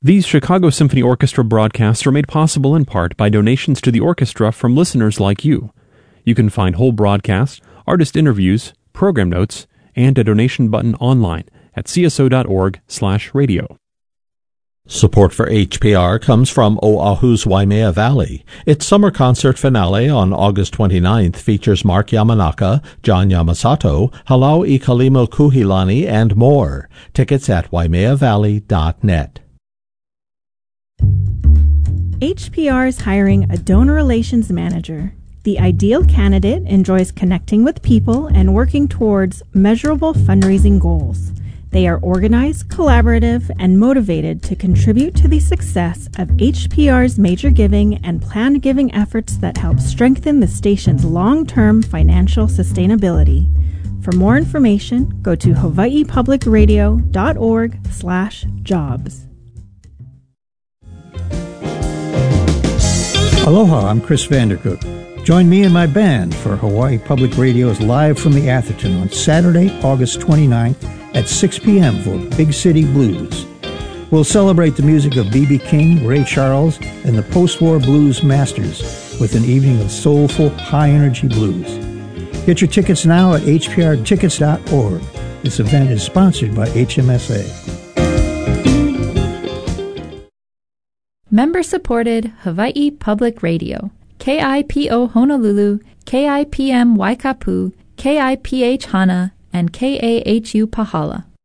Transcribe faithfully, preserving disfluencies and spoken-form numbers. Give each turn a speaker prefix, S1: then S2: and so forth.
S1: These Chicago Symphony Orchestra broadcasts are made possible in part by donations to the orchestra from listeners like you. You can find whole broadcasts, artist interviews, program notes, and a donation button online at c s o dot org slash radio.
S2: Support for H P R comes from Oahu's Waimea Valley. Its summer concert finale on August twenty-ninth features Mark Yamanaka, John Yamasato, Halau I Kalimo Kuhilani, and more. Tickets at waimea valley dot net.
S3: H P R is hiring a donor relations manager. The ideal candidate enjoys connecting with people and working towards measurable fundraising goals. They are organized, collaborative, and motivated to contribute to the success of H P R's major giving and planned giving efforts that help strengthen the station's long-term financial sustainability. For more information, go to hawaii public radio dot org slash jobs.
S4: Aloha, I'm Chris Vandercook. Join me and my band for Hawaii Public Radio's Live from the Atherton on Saturday, August twenty-ninth at six p.m. for Big City Blues. We'll celebrate the music of B B King, Ray Charles, and the post-war blues masters with an evening of soulful, high-energy blues. Get your tickets now at h p r tickets dot org. This event is sponsored by H M S A.
S5: Member-supported Hawaii Public Radio. K I P O Honolulu, K I P M Waikapu, K I P H Hana, and K A H U Pahala.